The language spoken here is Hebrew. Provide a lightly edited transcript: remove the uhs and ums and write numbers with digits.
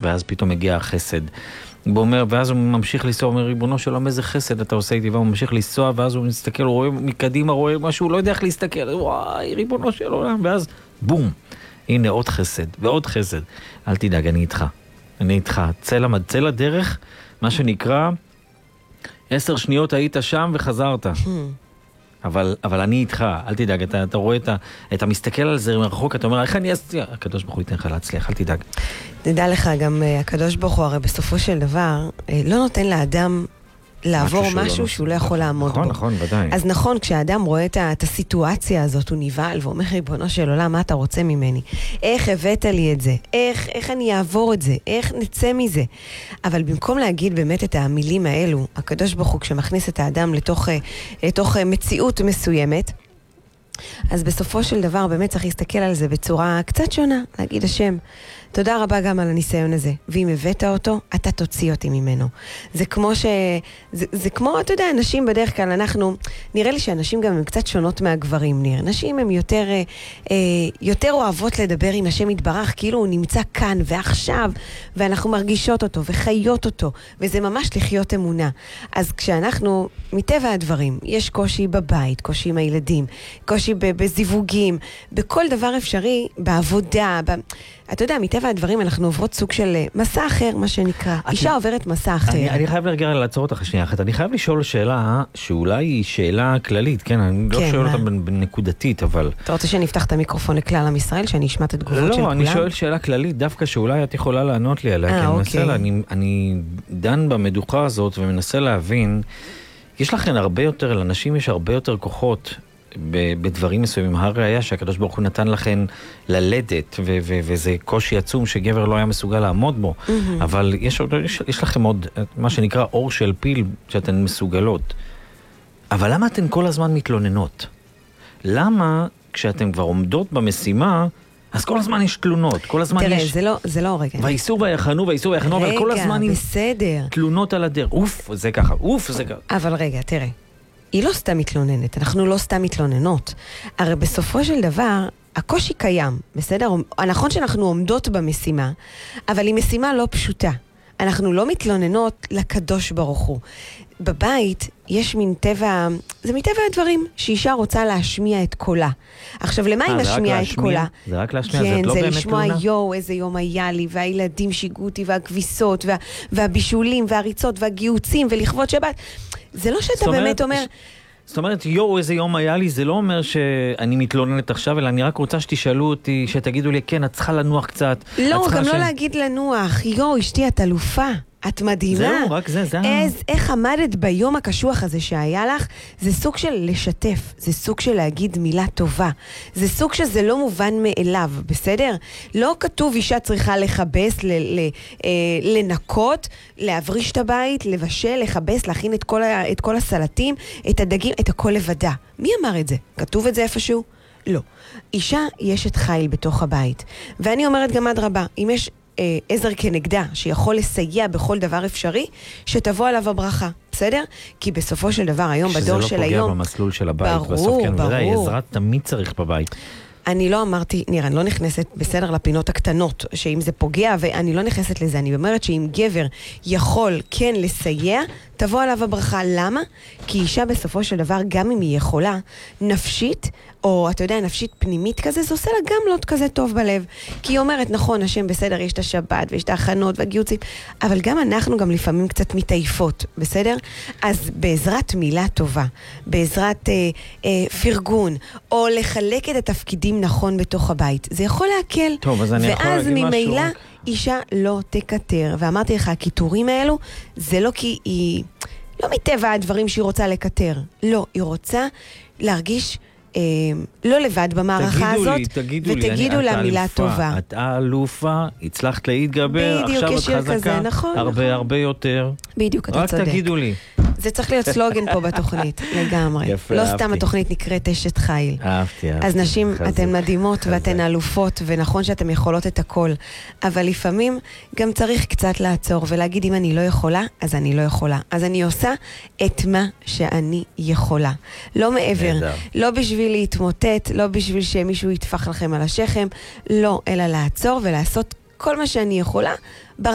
ואז פתאום מגיע החסד. הוא אומר, ואז הוא ממשיך לנסוע, אומר, ריבונו של עולם, איזה חסד אתה עושה איתי, והוא ממשיך לנסוע, ואז הוא מסתכל, הוא רואה מקדימה, רואה משהו, הוא לא יודע איך להסתכל, וואי, ריבונו של עולם, ואז בום, הנה עוד חסד, ועוד חסד. אל תדאג, אני איתך. אני איתך. צא לדרך, מה שנקרא, 10 שניות היית שם וחזרת. אבל אני איתך, אל תדאג, אתה רואה אתה מסתכל על זה מרחוק, אתה אומר, איך אני אעשה? הקדוש ברוך הוא ייתן לך להצליח, אל תדאג. תדע לך, גם הקדוש ברוך הוא הרי בסופו של דבר, לא נותן לאדם לעבור משהו שהוא לא יכול לעמוד בו. נכון, ודאי. אז נכון, כשהאדם רואה את הסיטואציה הזאת, הוא נבהל ואומר, ריבונו של עולם, מה אתה רוצה ממני? איך הבאת לי את זה? איך אני אעבור את זה? איך נצא מזה? אבל במקום להגיד באמת את המילים האלו, הקדוש ברוך הוא כשמכניס את האדם לתוך מציאות מסוימת, אז בסופו של דבר באמת צריך להסתכל על זה בצורה קצת שונה, להגיד השם, תודה רבה גם על הניסיון הזה, ואם הבאת אותו, אתה תוציא אותי ממנו. זה כמו זה כמו, אתה יודע, נשים בדרך כלל, נראה לי שאנשים גם הם קצת שונות מהגברים, נשים הם יותר אוהבות לדבר עם השם יתברך, כאילו הוא נמצא כאן ועכשיו, ואנחנו מרגישות אותו וחיות אותו, וזה ממש לחיות אמונה. אז כשאנחנו, מטבע הדברים, יש קושי בבית, קושי עם הילדים, קושי בזיווגים, בכל דבר אפשרי, בעבודה, אתה יודע, מטבע הדברים אנחנו עוברות סוג של מסע אחר, מה שנקרא. אישה עוברת מסע אחר. אני חייב לרגע לעצור אותך שנייה אחת. אני חייב לשאול שאלה שאולי היא שאלה כללית, כן? אני לא שואל אותה בנקודתית, אבל... אתה רוצה שנפתח את המיקרופון לכלל עם ישראל, שאני אשמע את התגובות של כולם? לא, אני שואל שאלה כללית, דווקא שאולי את יכולה לענות לי עליה. אני דן במדוכה הזאת ומנסה להבין, יש לכן הרבה יותר, לאנשים יש הרבה יותר כוחות בדברים מסוימים. הראיה שהקדוש ברוך הוא נתן לכן ללדת, וזה קושי עצום שגבר לא היה מסוגל לעמוד בו. אבל יש לכם עוד מה שנקרא אור של פיל שאתן מסוגלות. אבל למה אתן כל הזמן מתלוננות? למה כשאתן כבר עומדות במשימה, אז כל הזמן יש תלונות, כל הזמן יש... תראה, זה לא רגע. והאיסור והיחנו, אבל כל הזמן בסדר. תלונות על הדרך. אוף, זה ככה, אוף, זה ככה. אבל רגע, תראה. היא לא סתם מתלוננת, אנחנו לא סתם מתלוננות. הרי בסופו של דבר, הקושי קיים, בסדר? נכון שאנחנו עומדות במשימה, אבל היא משימה לא פשוטה. אנחנו לא מתלוננות לקדוש ברוך הוא. בבית יש מין טבע, זה מטבע הדברים, שאישה רוצה להשמיע את קולה. עכשיו, למה היא משמיעה את קולה? זה רק להשמיע, כן, זה לא באמת תלונה? זה לשמוע יו, איזה יום היה לי, והילדים שיגעו אותי, והכביסות, והבישולים, והריצות, והגיוצים, ולכבוד שבת. זה לא שאתה באמת אומר... זאת אומרת, איזה יום היה לי, זה לא אומר שאני מתלוננת עכשיו, אלא אני רק רוצה שתשאלו אותי, שתגידו לי, כן, את צריכה לנוח קצת. לא, גם לא להגיד לנוח, אשתי, את אלופה. את מדהימה. זהו, רק זה. איך עמדת ביום הקשוח הזה שהיה לך, זה סוג של לשתף, זה סוג של להגיד מילה טובה, זה סוג שזה לא מובן מאליו, בסדר? לא כתוב אישה צריכה לחבס, לנקות, להבריש את הבית, לבשל, לחבס, להכין את כל הסלטים, את הדגים, את הכל לבדה. מי אמר את זה? כתוב את זה איפשהו? לא. אישה יש את חיל בתוך הבית. ואני אומרת גם עד רבה, אם יש עזר כנגדה שיכול לסייע בכל דבר אפשרי, שתבוא עליו הברכה, בסדר? כי בסופו של דבר, היום בדור של היום... שזה לא פוגע במסלול של הבית. בסוף כן, ודאי, עזרה תמיד צריך בבית. אני לא אמרתי, נראה, אני לא נכנסת בסדר לפינות הקטנות, שאם זה פוגע, ואני לא נכנסת לזה, אני אומרת שאם גבר יכול כן לסייע, תבוא עליו הברכה. למה? כי אישה בסופו של דבר, גם אם היא יכולה, נפשית, או אתה יודע, נפשית פנימית כזה, זה עושה לה גם לא כזה טוב בלב. כי היא אומרת, נכון, השם בסדר, יש את השבת, ויש את ההכנות והגיוצים, אבל גם אנחנו גם לפעמים קצת מתעייפות, בסדר? אז בעזרת מילה טובה, בעזרת פרגון, או לחלק את התפקידים נכון בתוך הבית, זה יכול להקל. טוב, אז אני יכול להגיד משהו. ואז ממילא אישה לא תקטר. ואמרתי לך, הכיתורים האלו, זה לא כי היא, לא מטבע הדברים שהיא רוצה לקטר. לא, היא רוצה להרגיש לא לבד במערכה הזאת, ותגידו לה מילה טובה. את אלופה, הצלחת להתגבר, עכשיו את חזקה, הרבה יותר. בדיוק, אתה צודק. רק תגידו לי. זה צריך להיות סלוגן פה בתוכנית, לגמרי. לא סתם התוכנית נקראת אשת חיל. אהבתי. אז נשים, אתן מדהימות ואתן אלופות, ונכון שאתן יכולות את הכל. אבל לפעמים גם צריך קצת לעצור ולהגיד, אם אני לא יכולה, אז אני לא יכולה. אז אני עושה את מה שאני יכולה. לא מעבר. לא בשביל להתמוטט, לא בשביל שמישהו יטפח לכם על השכם, לא, אלא לעצור ולעשות כל מה שאני יכולה.